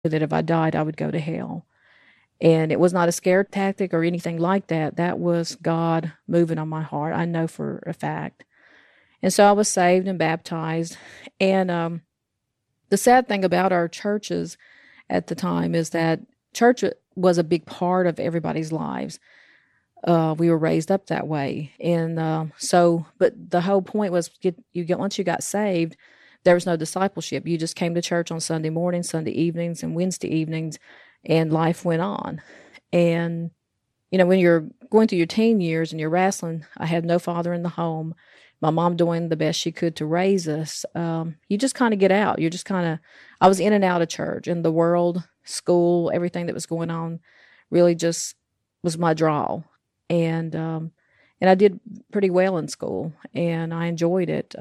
that if I died, I would go to hell. And it was not a scare tactic or anything like that. That was God moving on my heart. I know for a fact. And so I was saved and baptized. And the sad thing about our churches at the time is that church was a big part of everybody's lives. We were raised up that way, and but the whole point was once you got saved, there was no discipleship. You just came to church on Sunday mornings, Sunday evenings, and Wednesday evenings, and life went on. And when you're going through your teen years and you're wrestling, I had no father in the home. My mom doing the best she could to raise us. You just kind of get out. You're just kind of. I was in and out of church and the world, school, everything that was going on, really just was my draw. And I did pretty well in school, and I enjoyed it.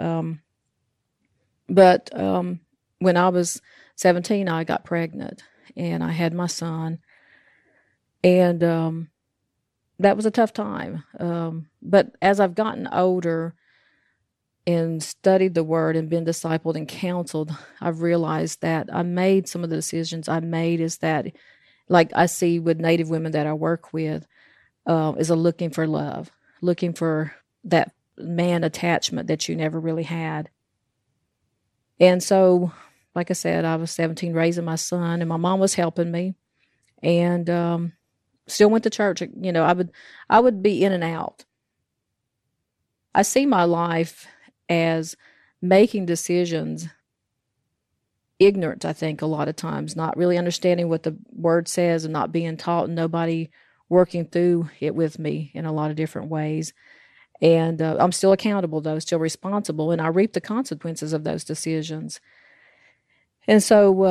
But when I was 17, I got pregnant, and I had my son, and that was a tough time. But as I've gotten older and studied the word and been discipled and counseled, I've realized that I made some of the decisions I made is that, like I see with Native women that I work with, is a looking for love, looking for that man attachment that you never really had. And so, like I said, I was 17 raising my son, and my mom was helping me, and still went to church. I would be in and out. I see my life as making decisions ignorant, I think, a lot of times, not really understanding what the word says and not being taught, and nobody working through it with me in a lot of different ways. And I'm still accountable, though, still responsible, and I reap the consequences of those decisions. And so,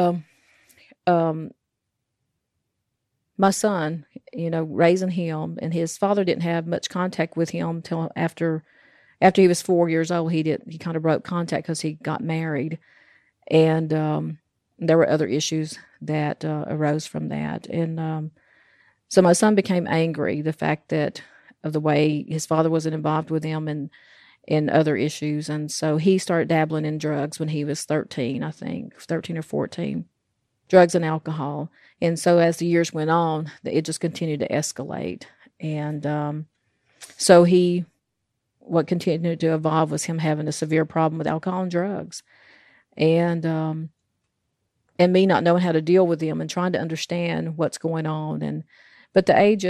my son, raising him, and his father didn't have much contact with him until after he was 4 years old. He kind of broke contact because he got married, and there were other issues that arose from that. And so my son became angry, the fact that of the way his father wasn't involved with him and in other issues. And so he started dabbling in drugs when he was 13, I think, 13 or 14, drugs and alcohol. And so as the years went on, it just continued to escalate. And so what continued to evolve was him having a severe problem with alcohol and drugs. And me not knowing how to deal with him and trying to understand what's going on. But the age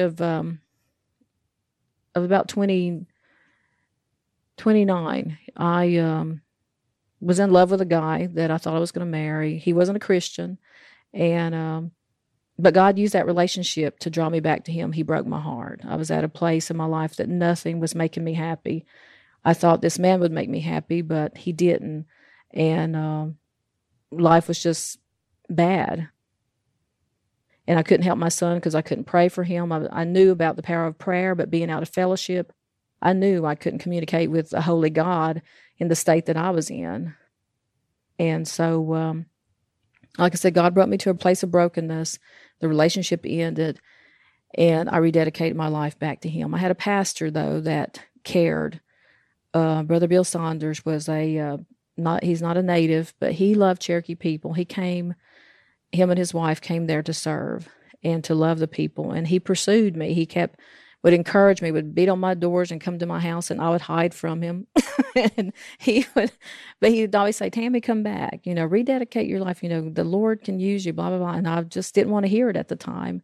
of about 29, I was in love with a guy that I thought I was going to marry. He wasn't a Christian, and but God used that relationship to draw me back to Him. He broke my heart. I was at a place in my life that nothing was making me happy. I thought this man would make me happy, but he didn't, and life was just bad. And I couldn't help my son because I couldn't pray for him. I knew about the power of prayer, but being out of fellowship, I knew I couldn't communicate with a holy God in the state that I was in. And so, like I said, God brought me to a place of brokenness. The relationship ended, and I rededicated my life back to Him. I had a pastor, though, that cared. Brother Bill Saunders was he's not a native, but he loved Cherokee people. Him and his wife came there to serve and to love the people. And he pursued me. Would encourage me, would beat on my doors and come to my house, and I would hide from him. And but he would always say, Tammy, come back, rededicate your life. The Lord can use you, blah, blah, blah. And I just didn't want to hear it at the time.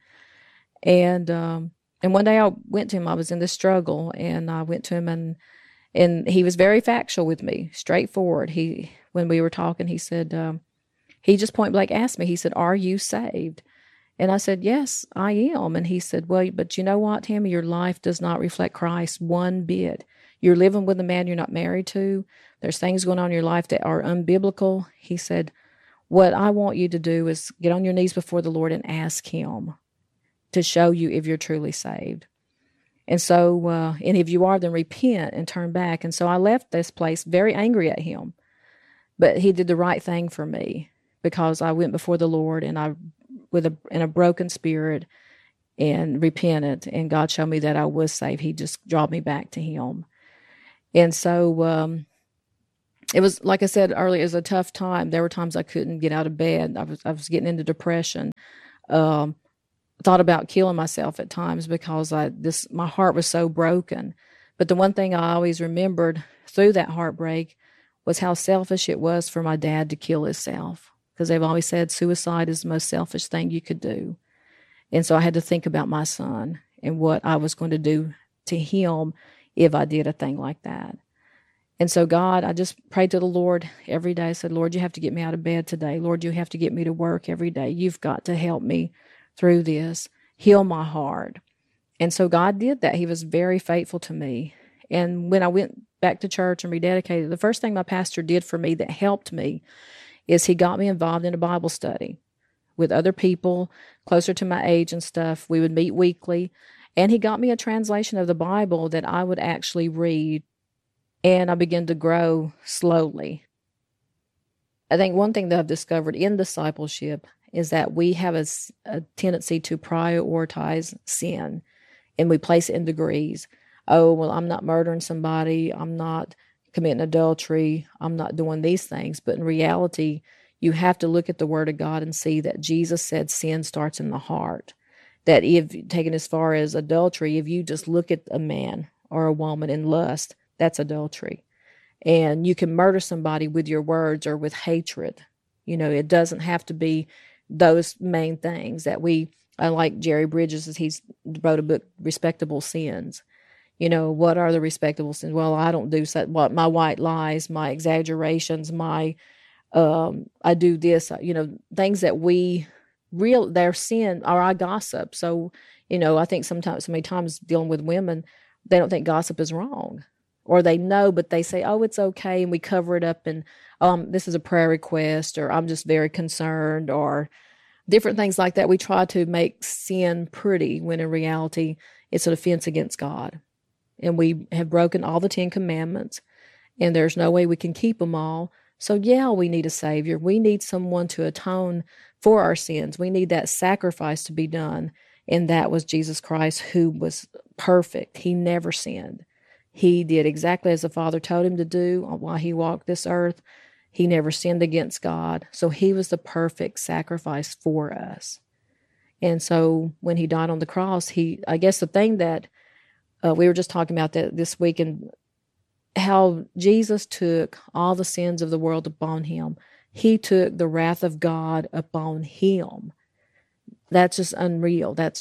And one day I went to him, I was in this struggle, and I went to him, and he was very factual with me, straightforward. When we were talking, he said, he just point blank asked me, he said, are you saved? And I said, yes, I am. And he said, well, but you know what, Tammy, your life does not reflect Christ one bit. You're living with a man you're not married to. There's things going on in your life that are unbiblical. He said, what I want you to do is get on your knees before the Lord and ask Him to show you if you're truly saved. And so, and if you are, then repent and turn back. And so I left this place very angry at him. But he did the right thing for me, because I went before the Lord and in a broken spirit and repented, and God showed me that I was saved. He just brought me back to Him. And so, It was, like I said earlier, it was a tough time. There were times I couldn't get out of bed. I was getting into depression. Um, Thought about killing myself at times because my heart was so broken. But the one thing I always remembered through that heartbreak was how selfish it was for my dad to kill himself, because they've always said suicide is the most selfish thing you could do. And so I had to think about my son and what I was going to do to him if I did a thing like that. And so God, I just prayed to the Lord every day. I said, Lord, you have to get me out of bed today. Lord, you have to get me to work every day. You've got to help me through this. Heal my heart. And so God did that. He was very faithful to me. And when I went back to church and rededicated, the first thing my pastor did for me that helped me is he got me involved in a Bible study with other people closer to my age and stuff. We would meet weekly. And he got me a translation of the Bible that I would actually read. And I began to grow slowly. I think one thing that I've discovered in discipleship is that we have a tendency to prioritize sin, and we place it in degrees. Oh, well, I'm not murdering somebody. I'm not committing adultery. I'm not doing these things. But in reality, you have to look at the Word of God and see that Jesus said sin starts in the heart. That if taken as far as adultery, if you just look at a man or a woman in lust, that's adultery. And you can murder somebody with your words or with hatred. It doesn't have to be those main things that I like Jerry Bridges, as he's wrote a book, Respectable Sins. What are the respectable sins? Well, I don't do my white lies, my exaggerations, I do this, things that they're sin, or I gossip. So, I think so many times dealing with women, they don't think gossip is wrong. Or they know, but they say, oh, it's okay, and we cover it up, and this is a prayer request, or I'm just very concerned, or different things like that. We try to make sin pretty when in reality it's an offense against God. And we have broken all the 10 commandments, and there's no way we can keep them all. So yeah, we need a Savior. We need someone to atone for our sins. We need that sacrifice to be done, and that was Jesus Christ, who was perfect. He never sinned. He did exactly as the Father told him to do while he walked this earth. He never sinned against God. So he was the perfect sacrifice for us. And so when he died on the cross, I guess the thing that we were just talking about that this week, and how Jesus took all the sins of the world upon him. He took the wrath of God upon him. That's just unreal. That's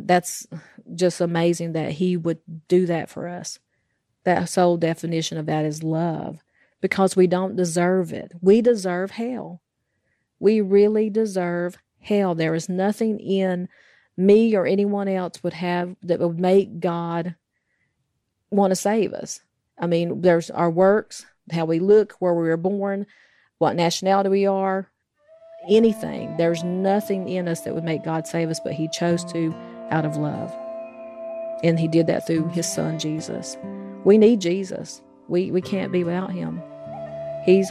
just amazing that he would do that for us. That sole definition of that is love, because we don't deserve it. We deserve hell. We really deserve hell. There is nothing in me or anyone else that would make God want to save us. I mean, there's our works, how we look, where we were born, what nationality we are, anything. There's nothing in us that would make God save us, but he chose to out of love. And he did that through his son, Jesus. We need Jesus. We can't be without him. He's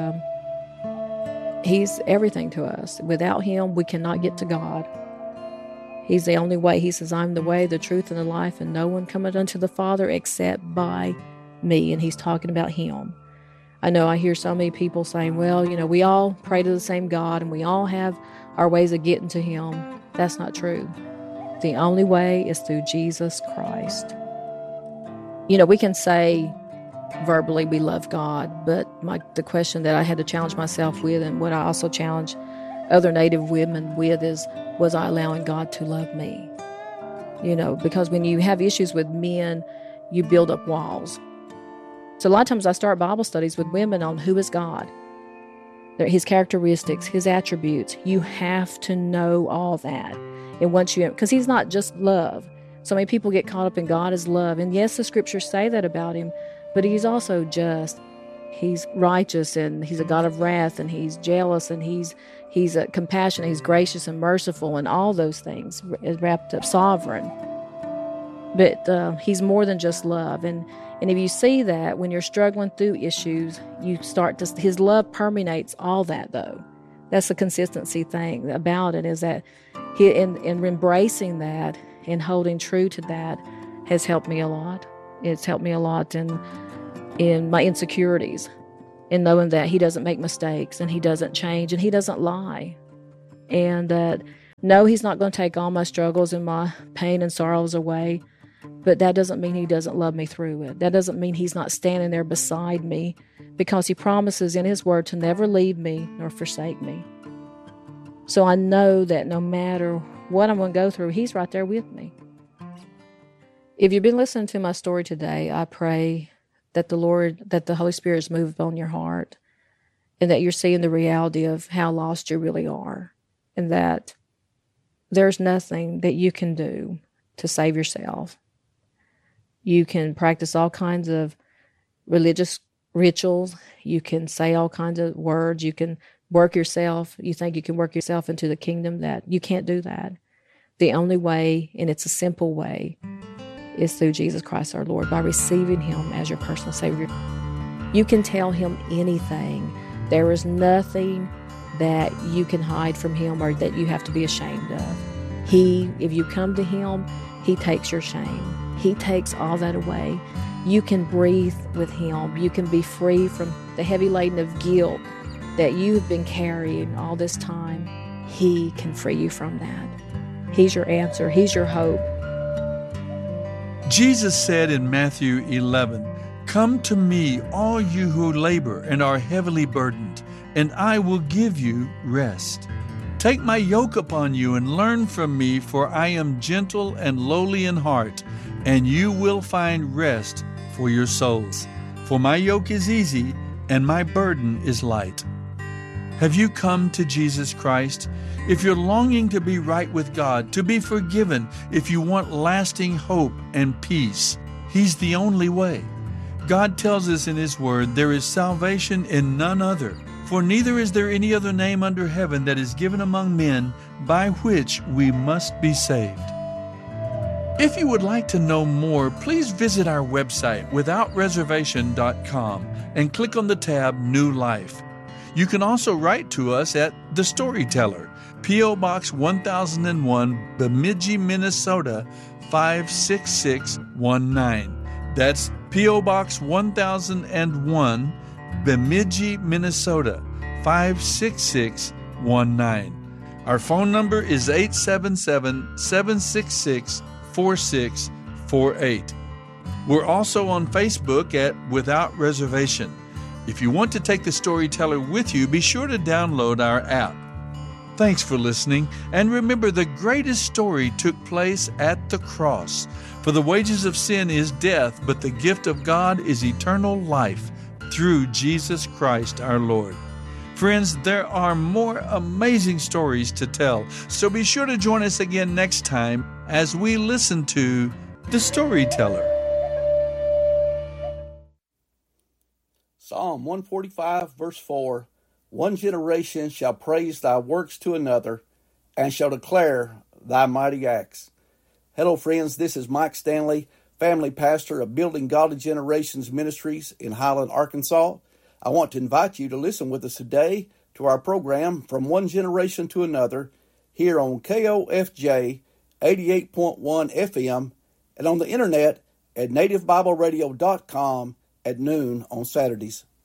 he's everything to us. Without him, we cannot get to God. He's the only way. He says, I'm the way, the truth, and the life, and no one cometh unto the Father except by me. And he's talking about him. I know I hear so many people saying, well, we all pray to the same God, and we all have our ways of getting to him. That's not true. The only way is through Jesus Christ. We can say verbally we love God, but the question that I had to challenge myself with, and what I also challenge other Native women with, is, was I allowing God to love me? Because when you have issues with men, you build up walls. So a lot of times I start Bible studies with women on who is God, his characteristics, his attributes. You have to know all that. And because he's not just love. So many people get caught up in God as love. And yes, the scriptures say that about him, but he's also just. He's righteous, and he's a God of wrath, and he's jealous, and he's compassionate, he's gracious and merciful, and all those things wrapped up, sovereign. But he's more than just love. And if you see that when you're struggling through issues, his love permeates all that, though. That's the consistency thing about it, is that in embracing that and holding true to that has helped me a lot. It's helped me a lot in my insecurities. and knowing that he doesn't make mistakes and he doesn't change and he doesn't lie. And that, no, he's not going to take all my struggles and my pain and sorrows away, but that doesn't mean he doesn't love me through it. That doesn't mean he's not standing there beside me, because he promises in his word to never leave me nor forsake me. So I know that no matter what I'm going to go through, he's right there with me. If you've been listening to my story today, I pray that the Holy Spirit's moved on your heart, and that you're seeing the reality of how lost you really are, and that there's nothing that you can do to save yourself. You can practice all kinds of religious rituals. You can say all kinds of words. You can work yourself. You think you can work yourself into the kingdom. That you can't do that. The only way, and it's a simple way, is through Jesus Christ our Lord, by receiving him as your personal Savior. You can tell him anything. There is nothing that you can hide from him or that you have to be ashamed of. If you come to him, he takes your shame. He takes all that away. You can breathe with him. You can be free from the heavy laden of guilt that you have been carrying all this time. He can free you from that. He's your answer. He's your hope. Jesus said in Matthew 11, "Come to me, all you who labor and are heavily burdened, and I will give you rest. Take my yoke upon you and learn from me, for I am gentle and lowly in heart, and you will find rest for your souls. For my yoke is easy and my burden is light." Have you come to Jesus Christ? If you're longing to be right with God, to be forgiven, if you want lasting hope and peace, He's the only way. God tells us in His Word, there is salvation in none other, for neither is there any other name under heaven that is given among men by which we must be saved. If you would like to know more, please visit our website, withoutreservation.com, and click on the tab New Life. You can also write to us at The Storyteller, P.O. Box 1001, Bemidji, Minnesota 56619. That's P.O. Box 1001, Bemidji, Minnesota 56619. Our phone number is 877-766-4648. We're also on Facebook at Without Reservation. If you want to take The Storyteller with you, be sure to download our app. Thanks for listening, and remember, the greatest story took place at the cross. For the wages of sin is death, but the gift of God is eternal life through Jesus Christ our Lord. Friends, there are more amazing stories to tell, so be sure to join us again next time as we listen to The Storyteller. Psalm 145, verse 4, "One generation shall praise thy works to another, and shall declare thy mighty acts." Hello, friends. This is Mike Stanley, family pastor of Building Godly Generations Ministries in Highland, Arkansas. I want to invite you to listen with us today to our program From One Generation to Another here on KOFJ 88.1 FM and on the internet at nativebibleradio.com at noon on Saturdays.